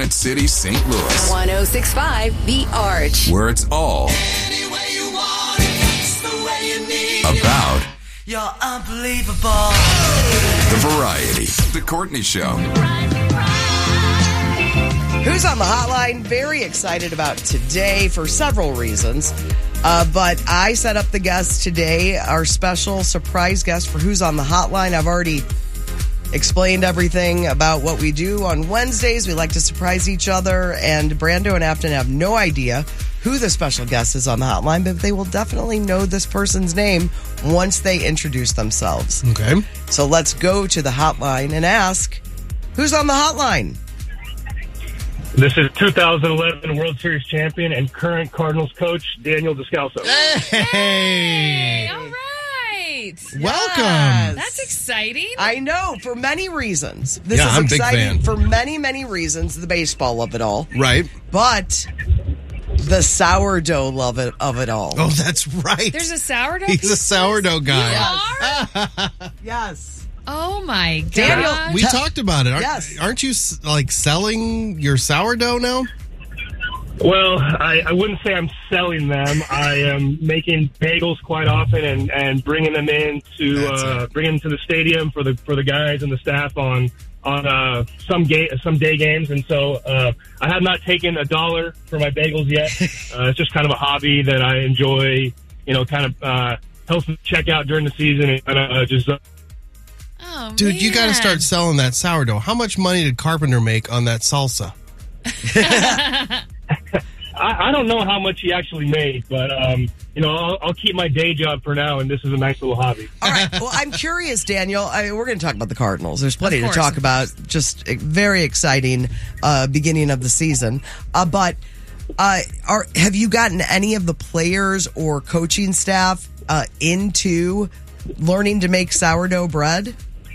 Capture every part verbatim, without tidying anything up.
Garden City, Saint Louis. one oh six point five The Arch. Where it's all Any way you want it, it's the way you need it. about You're unbelievable. the variety. The Courtney Show. Who's on the hotline? Very excited about today for several reasons. Uh, but I set up the guest today, our special surprise guest for Who's on the Hotline. I've already explained everything about what we do on Wednesdays. We like to surprise each other, and Brando and Afton have no idea who the special guest is on the hotline, but they will definitely know this person's name once they introduce themselves. Okay. So let's go to the hotline and ask, who's on the hotline? This is two thousand eleven World Series champion and current Cardinals coach, Daniel Descalso. Hey! All right. Welcome. That's exciting. I know, for many reasons. This Yeah, is I'm a big exciting fan. for many, many reasons, the baseball of it all. Right. But the sourdough love it, of it all. Oh, that's right. There's a sourdough He's piece a of sourdough this? guy. You are? Yes. Oh, my God. Daniel, We Tell- talked about it. Aren't, Yes. aren't you s- like selling your sourdough now? Well, I, I wouldn't say I'm selling them. I am making bagels quite often and, and bringing them in to That's uh, bringing them to the stadium for the for the guys and the staff on on uh, some ga- some day games. And so uh, I have not taken a dollar for my bagels yet. Uh, it's just kind of a hobby that I enjoy. You know, kind of uh, helps me check out during the season and kind of uh, just. Uh, Oh, Dude, you got to man. start selling that sourdough. How much money did Carpenter make on that salsa? I, I don't know how much he actually made, but um, you know, I'll, I'll keep my day job for now, and this is a nice little hobby. All right. Well, I'm curious, Daniel. I mean, we're going to talk about the Cardinals. There's plenty Of to course, talk of about. Just a very exciting uh, beginning of the season. Uh, but uh, are have you gotten any of the players or coaching staff uh, into learning to make sourdough bread?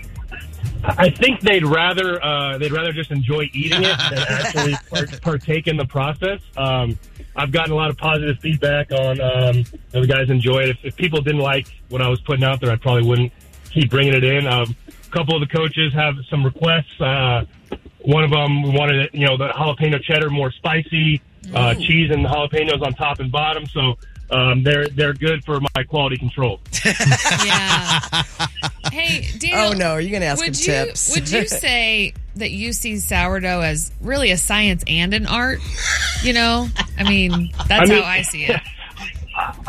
I think they'd rather uh, they'd rather just enjoy eating it than actually part- partake in the process. Um, I've gotten a lot of positive feedback on um, you know, the guys enjoy it. If, if people didn't like what I was putting out there, I probably wouldn't keep bringing it in. Um, a couple of the coaches have some requests. Uh, one of them wanted it, you know, the jalapeno cheddar more spicy, uh, cheese and jalapenos on top and bottom. So um, they're they're good for my quality control. Yeah. Hey, Daniel. Oh, no. Are you going to ask him would you, tips? Would you say that you see sourdough as really a science and an art? You know? I mean, that's I mean- how I see it.